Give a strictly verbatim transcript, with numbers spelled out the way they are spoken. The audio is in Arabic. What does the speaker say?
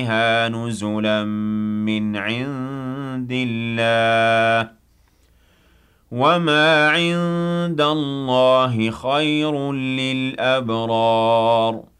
فِيهَا نُزُلًا مِّنْ عِندِ اللَّهِ ۗ وَمَا عِندَ اللَّهِ خَيْرٌ لِّلْأَبْرَارِ